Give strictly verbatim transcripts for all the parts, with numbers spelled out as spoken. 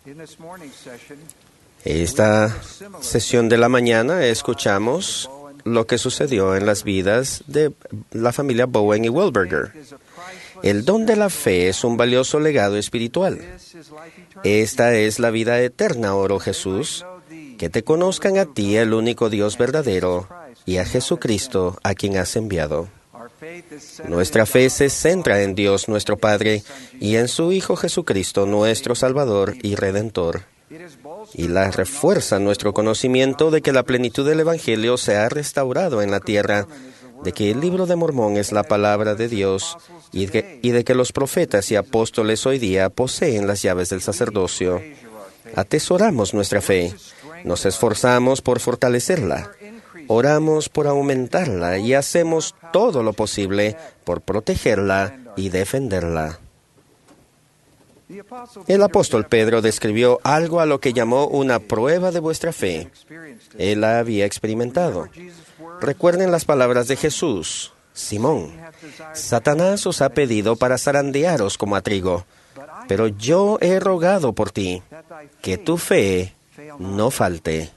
Esta sesión de la mañana escuchamos lo que sucedió en las vidas de la familia Bowen y Wilberger. El don de la fe es un valioso legado espiritual. Esta es la vida eterna, oró Jesús, que te conozcan a ti, el único Dios verdadero, y a Jesucristo, a quien has enviado. Nuestra fe se centra en Dios nuestro Padre y en su Hijo Jesucristo, nuestro Salvador y Redentor. Y la refuerza nuestro conocimiento de que la plenitud del Evangelio se ha restaurado en la tierra, de que el libro de Mormón es la palabra de Dios y de, y de que los profetas y apóstoles hoy día poseen las llaves del sacerdocio. Atesoramos nuestra fe, nos esforzamos por fortalecerla, oramos por aumentarla y hacemos todo lo posible por protegerla y defenderla. El apóstol Pedro describió algo a lo que llamó una prueba de vuestra fe. Él la había experimentado. Recuerden las palabras de Jesús. Simón, Satanás os ha pedido para zarandearos como a trigo, pero yo he rogado por ti, que tu fe no falte.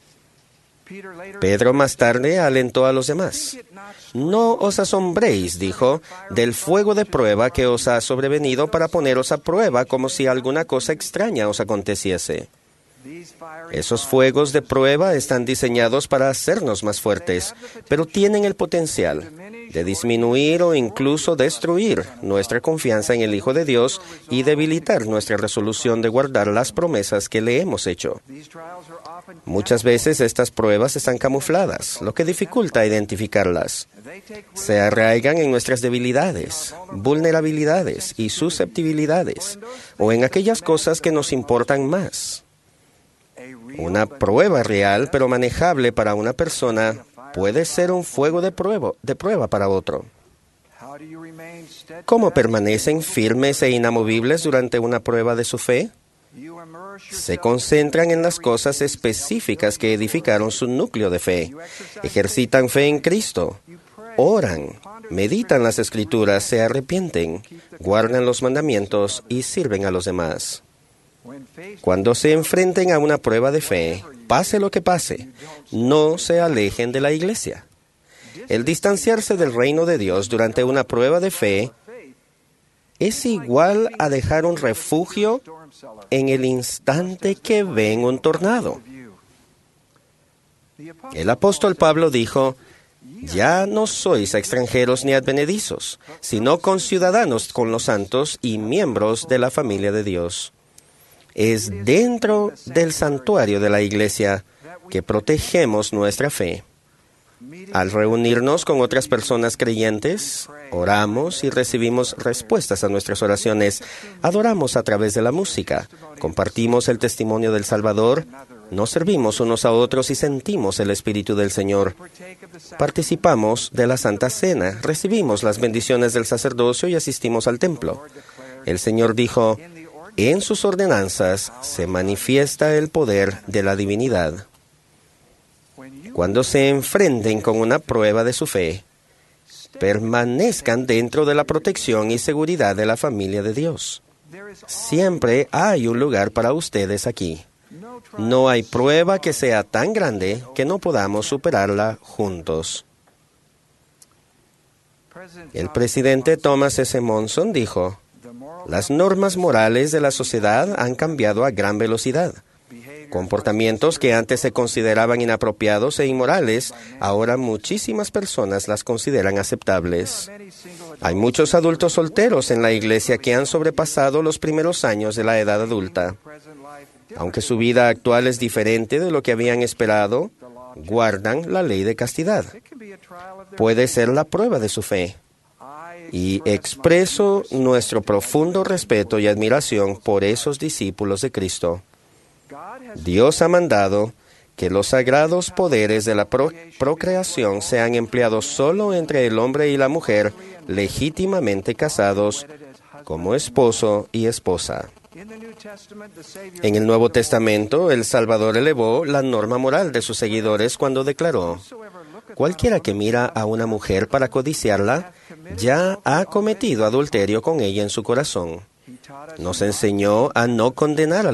Pedro más tarde alentó a los demás. No os asombréis, dijo, del fuego de prueba que os ha sobrevenido para poneros a prueba como si alguna cosa extraña os aconteciese. Esos fuegos de prueba están diseñados para hacernos más fuertes, pero tienen el potencial de disminuir o incluso destruir nuestra confianza en el Hijo de Dios y debilitar nuestra resolución de guardar las promesas que le hemos hecho. Muchas veces estas pruebas están camufladas, lo que dificulta identificarlas. Se arraigan en nuestras debilidades, vulnerabilidades y susceptibilidades, o en aquellas cosas que nos importan más. Una prueba real, pero manejable para una persona, puede ser un fuego de prueba, de prueba para otro. ¿Cómo permanecen firmes e inamovibles durante una prueba de su fe? Se concentran en las cosas específicas que edificaron su núcleo de fe. Ejercitan fe en Cristo. Oran, meditan las Escrituras, se arrepienten, guardan los mandamientos y sirven a los demás. Cuando se enfrenten a una prueba de fe, pase lo que pase, no se alejen de la iglesia. El distanciarse del reino de Dios durante una prueba de fe es igual a dejar un refugio en el instante que ven un tornado. El apóstol Pablo dijo, ya no sois extranjeros ni advenedizos, sino conciudadanos con los santos y miembros de la familia de Dios. Es dentro del santuario de la iglesia que protegemos nuestra fe. Al reunirnos con otras personas creyentes, oramos y recibimos respuestas a nuestras oraciones. Adoramos a través de la música, compartimos el testimonio del Salvador, nos servimos unos a otros y sentimos el Espíritu del Señor. Participamos de la Santa Cena, recibimos las bendiciones del sacerdocio y asistimos al templo. El Señor dijo, en sus ordenanzas se manifiesta el poder de la divinidad. Cuando se enfrenten con una prueba de su fe, permanezcan dentro de la protección y seguridad de la familia de Dios. Siempre hay un lugar para ustedes aquí. No hay prueba que sea tan grande que no podamos superarla juntos. El presidente Thomas S. Monson dijo, las normas morales de la sociedad han cambiado a gran velocidad. Comportamientos que antes se consideraban inapropiados e inmorales, ahora muchísimas personas las consideran aceptables. Hay muchos adultos solteros en la iglesia que han sobrepasado los primeros años de la edad adulta. Aunque su vida actual es diferente de lo que habían esperado, guardan la ley de castidad. Puede ser la prueba de su fe. Y expreso nuestro profundo respeto y admiración por esos discípulos de Cristo. Dios ha mandado que los sagrados poderes de la pro- procreación sean empleados solo entre el hombre y la mujer legítimamente casados como esposo y esposa. En el Nuevo Testamento, el Salvador elevó la norma moral de sus seguidores cuando declaró, cualquiera que mira a una mujer para codiciarla, ya ha cometido adulterio con ella en su corazón. Nos enseñó a no condenar a